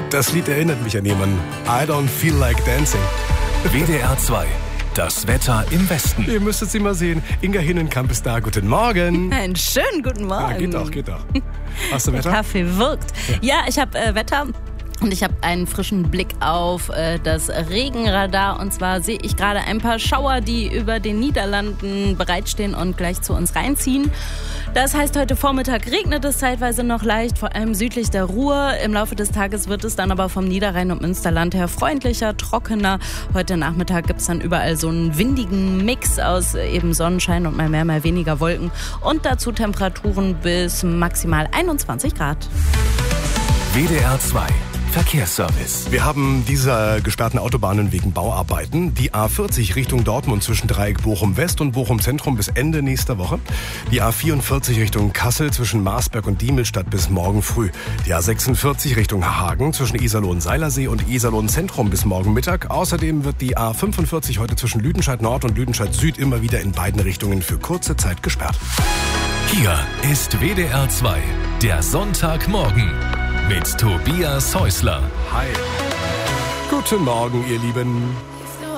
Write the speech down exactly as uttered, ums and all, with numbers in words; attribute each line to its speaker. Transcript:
Speaker 1: Das Lied erinnert mich an jemanden. I don't feel like dancing.
Speaker 2: W D R zwei. Das Wetter im Westen.
Speaker 1: Ihr müsstet sie mal sehen. Inga Hinnenkamp ist da. Guten Morgen.
Speaker 3: Einen schönen guten Morgen.
Speaker 1: Ja, geht doch, geht doch. Hast du Wetter?
Speaker 3: Der Kaffee wirkt. Ja, ja ich habe äh, Wetter. Und ich habe einen frischen Blick auf äh, das Regenradar. Und zwar sehe ich gerade ein paar Schauer, die über den Niederlanden bereitstehen und gleich zu uns reinziehen. Das heißt, heute Vormittag regnet es zeitweise noch leicht, vor allem südlich der Ruhr. Im Laufe des Tages wird es dann aber vom Niederrhein und Münsterland her freundlicher, trockener. Heute Nachmittag gibt es dann überall so einen windigen Mix aus eben Sonnenschein und mal mehr, mal weniger Wolken. Und dazu Temperaturen bis maximal einundzwanzig Grad.
Speaker 2: W D R zwei. Verkehrsservice.
Speaker 1: Wir haben diese gesperrten Autobahnen wegen Bauarbeiten. Die A vierzig Richtung Dortmund zwischen Dreieck Bochum West und Bochum Zentrum bis Ende nächster Woche. Die A vierundvierzig Richtung Kassel zwischen Marsberg und Diemelstadt bis morgen früh. Die A sechsundvierzig Richtung Hagen zwischen Iserlohn-Seilersee und Iserlohn Zentrum bis morgen Mittag. Außerdem wird die A fünfundvierzig heute zwischen Lüdenscheid Nord und Lüdenscheid Süd immer wieder in beiden Richtungen für kurze Zeit gesperrt.
Speaker 2: Hier ist W D R zwei. Der Sonntagmorgen. Mit Tobias Häusler.
Speaker 1: Hi. Guten Morgen, ihr Lieben.